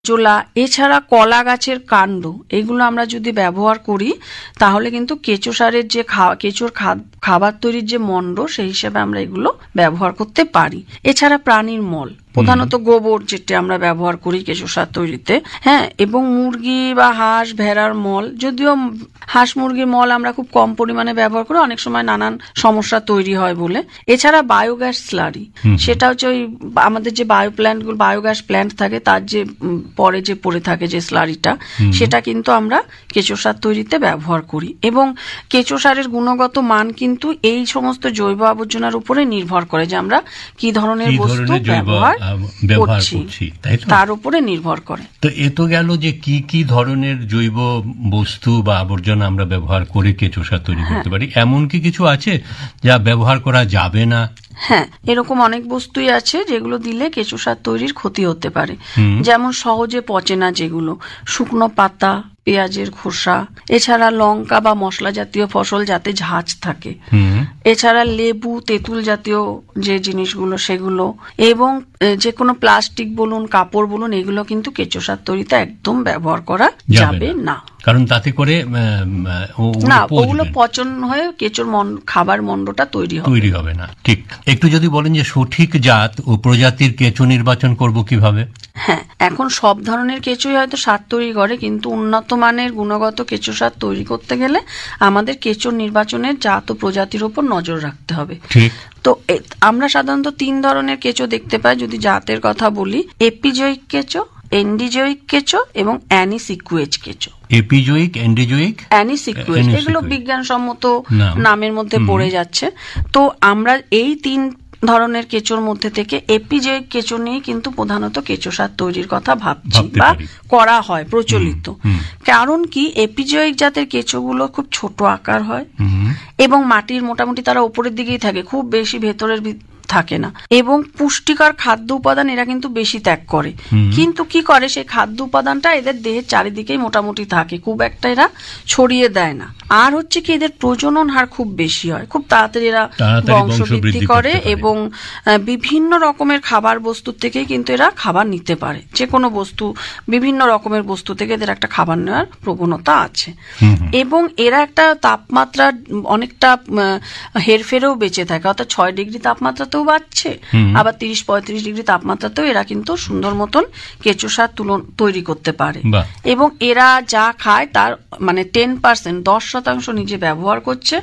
জোলা, এছাড়া কলা গাছের কাণ্ড, এগুলো আমরা যদি ব্যবহার করি তাহলে কিন্তু কেঁচো সারের যে কেঁচোর খাবার তৈরির যে মণ্ড, সেই হিসেবে আমরা এগুলো ব্যবহার করতে পারি। এছাড়া প্রাণীর মল, প্রধানত গোবর যেটা আমরা ব্যবহার করি কেঁচো সার তৈরিতে, হ্যাঁ, এবং মুরগি বা হাঁস ভেড়ার মল, যদিও হাঁস মুরগির মল আমরা খুব কম পরিমাণে ব্যবহার করি, অনেক সময় নানান সমস্যা তৈরি হয় বলে। এছাড়া বায়োগ্যাস স্লারি, সেটা হচ্ছে ওই আমাদের যে বায়োগ্যাস প্ল্যান্ট থাকে তার যে পরে যে পড়ে থাকে যে স্লারিটা, সেটা কিন্তু আমরা কেঁচো সার তৈরিতে ব্যবহার করি। এবং কেঁচো সারের গুণগত মান কিন্তু এই সমস্ত জৈব আবর্জনার উপরে নির্ভর করে, যে আমরা কি ধরনের বস্তু ব্যবহার করছি তার উপরে নির্ভর করে। তো এ তো গেল যে কি কি ধরনের জৈব বস্তু বা আবর্জনা আমরা ব্যবহার করে কেঁচো সার তৈরি করতে পারি। এমন কি কিছু আছে যা ব্যবহার করা যাবে না? হ্যাঁ, এরকম অনেক বস্তুই আছে যেগুলো দিলে কেঁচো সার তৈরির ক্ষতি হতে পারে। যেমন সহজে পচে না যেগুলো, শুকনো পাতা, পেঁয়াজের খোসা, এছাড়া লঙ্কা বা মশলা জাতীয় ফসল যাতে ঝাঁঝ থাকে, এছাড়া লেবু, তেঁতুল জাতীয় যে জিনিসগুলো সেগুলো, এবং যে কোনো প্লাস্টিক বলুন, কাপড় বলুন, এগুলো কিন্তু কেঁচো সার তৈরিতে একদম ব্যবহার করা যাবে না, কারণ তাতে করে না ওগুলো পচন হয়ে কেঁচোর খাবার মণ্ডটা তৈরি হবে না। ঠিক, একটু যদি বলেন যে সঠিক জাত ও প্রজাতির কেঁচো নির্বাচন করব কিভাবে? হ্যাঁ, এখন সব ধরনের কেঁচোই হয়তো সার তৈরি করে, কিন্তু উন্নত মানের গুণগত কেঁচো সার তৈরি করতে গেলে আমাদের কেঁচোর নির্বাচনের জাত ও প্রজাতির উপর নজর রাখতে হবে। ঠিক, তো আমরা সাধারণত 3 ধরনের কেঁচো দেখতে পাই যদি জাতের কথা বলি: এপিজয়িক কেঁচো, এন্ডিজয়িক কেঁচো এবং অ্যানিসিকুয়েজ কেঁচো। এপিজয়িক, এন্ডিজয়িক, অ্যানিসিকুয়েজ, এগুলো বিজ্ঞানসম্মত নামের মধ্যে পড়ে যাচ্ছে। তো আমরা এই 3 ধরনের কেঁচোর মধ্যে থেকে এপিজয়িক কেঁচো নিয়ে কিন্তু প্রধানত কেঁচো সার তৈরির কথা ভাবছি বা করা হয় প্রচলিত। কারণ কি, এপিজয়িক জাতের কেঁচোগুলো খুব ছোট আকার হয় এবং মাটির মোটামুটি তারা উপরের দিকেই থাকে, খুব বেশি ভেতরের থাকে না, এবং পুষ্টিকর খাদ্য উপাদান এরা কিন্তু বেশি ত্যাগ করে। কিন্তু কি করে, সেই খাদ্য উপাদানটা এদের দেহের চারিদিকেই মোটামুটি থাকে, খুব একটা এরা ছড়িয়ে দেয় না। আর হচ্ছে কি, এদের প্রজনন হার খুব বেশি হয়, খুব তাড়াতাড়ি এরা বংশবৃদ্ধি করে, এবং বিভিন্ন রকমের খাবার বস্তুর থেকেই কিন্তু এরা খাবার নিতে পারে। যে কোনো বস্তু, বিভিন্ন রকমের বস্তু থেকে এদের একটা খাবার নেওয়ার প্রবণতা আছে, এবং এরা একটা তাপমাত্রা অনেকটা হেরফেরেও বেঁচে থাকে, অর্থাৎ 6 ডিগ্রি তাপমাত্রাতেও বাড়ছে, আবার 30-35 ডিগ্রি তাপমাত্রাতেও এরা কিন্তু সুন্দর মতন কেঁচো সার তৈরি করতে পারে। এবং এরা যা খায় তার মানে 10%, 10% নিজে ব্যবহার করছে,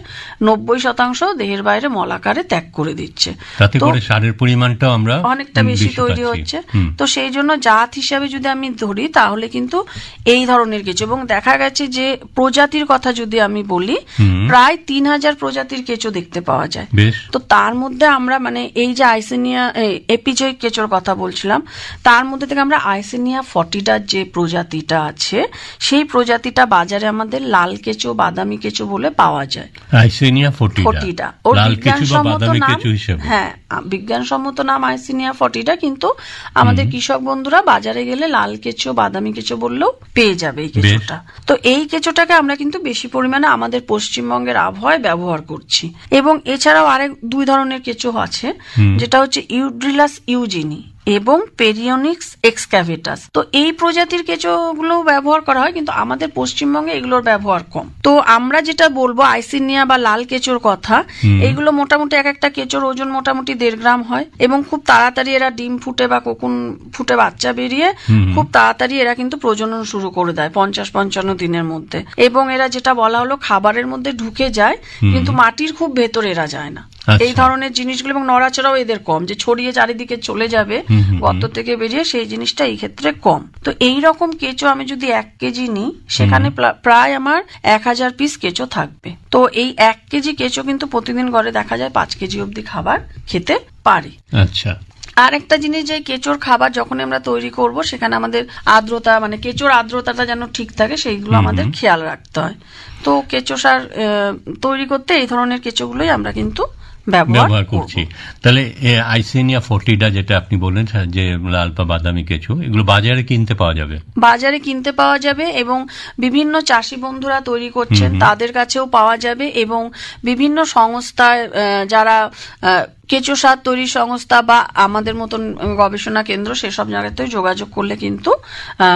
90% দেহের বাইরে মলাকারে ত্যাগ করে দিচ্ছে। তাতে করে সারের পরিমাণটাও আমরা অনেকটা বেশি তৈরি হচ্ছে। তো সেই জন্য জাত হিসাবে যদি আমি ধরি তাহলে কিন্তু এই ধরনের কেঁচো, এবং দেখা গেছে যে প্রজাতির কথা যদি আমি বলি, প্রায় 3000 প্রজাতির কেঁচো দেখতে পাওয়া যায়। তো তার মধ্যে আমরা মানে এই যে আইসেনিয়া এপিজয়িক কেঁচোর কথা বলছিলাম, তার মধ্যে থেকে আমরা আইসেনিয়া ফটিডার যে প্রজাতিটা আছে, সেই প্রজাতিটা বাজারে আমাদের লাল কেঁচো, বাদামি কেঁচো বলে পাওয়া যায়। আইসেনিয়া ফটিডা, ওর বিজ্ঞানসম্মত নাম, হ্যাঁ, বিজ্ঞানসম্মত নাম আইসেনিয়া ফটিডা, কিন্তু আমাদের কৃষক বন্ধুরা বাজারে গেলে লাল কেঁচো, বাদামি কেঁচো বললেও পেয়ে যাবে এই কেঁচোটা। তো এই কেঁচোটাকে আমরা কিন্তু বেশি পরিমাণে আমাদের পশ্চিমবঙ্গের আবহাওয়ায় ব্যবহার করছি। এবং এছাড়াও আরেক 2 ধরনের কেঁচো আছে, যেটা হচ্ছে ইউড্রিলাস ইউজিনি এবং পেরিওনিক্স এক্সক্যাভেটাস। তো এই প্রজাতির কেঁচোগুলো ব্যবহার করা হয়, কিন্তু আমাদের পশ্চিমবঙ্গে এগুলোর ব্যবহার কম। তো আমরা যেটা বলবো আইসেনিয়া বা লাল কেঁচোর কথা, এইগুলো মোটামুটি এক একটা কেঁচোর ওজন মোটামুটি 1.5 গ্রাম হয়, এবং খুব তাড়াতাড়ি এরা ডিম ফুটে বা কোকুন ফুটে বাচ্চা বেরিয়ে খুব তাড়াতাড়ি এরা কিন্তু প্রজনন শুরু করে দেয় 50-55 দিনের মধ্যে। এবং এরা যেটা বলা হলো খাবারের মধ্যে ঢুকে যায়, কিন্তু মাটির খুব ভেতরে এরা যায় না। এই ধরনের জিনিসগুলো, এবং নড়াচড়াও এদের কম, যে ছড়িয়ে চারিদিকে চলে যাবে গর্ত থেকে বেরিয়ে, সেই জিনিসটা এই ক্ষেত্রে কম। তো এই রকম কেঁচো আমি যদি 1 কেজি নিই, সেখানে প্রায় আমার 1000 পিস কেঁচো থাকবে। তো এই 1 কেজি কেঁচো কিন্তু প্রতিদিন ঘরে দেখা যায় 5 কেজি অব্দি খাবার খেতে পারে। আচ্ছা, আর একটা জিনিস, যে কেঁচোর খাবার যখন আমরা তৈরি করব, সেখানে আমাদের আর্দ্রতা, মানে কেঁচোর আর্দ্রতাটা যেন ঠিক থাকে, সেইগুলো আমাদের খেয়াল রাখতে হয়। তো কেঁচো সার তৈরি করতে এই ধরনের কেঁচোগুলোই আমরা কিন্তু ব্যবহার করছি। তাহলে আইসেনিয়া ফোর্টিডা যেটা আপনি বললেন যে লাল বা বাদামি কেঁচো, এগুলো বাজারে কিনতে পাওয়া যাবে? বাজারে কিনতে পাওয়া যাবে এবং বিভিন্ন চাষি বন্ধুরা তৈরি করছেন তাদের কাছেও পাওয়া যাবে, এবং বিভিন্ন সংস্থায় যারা কেঁচো সার তৈরির সংস্থা বা আমাদের মতন গবেষণা কেন্দ্র সেসব জায়গাতেও যোগাযোগ করলে কিন্তু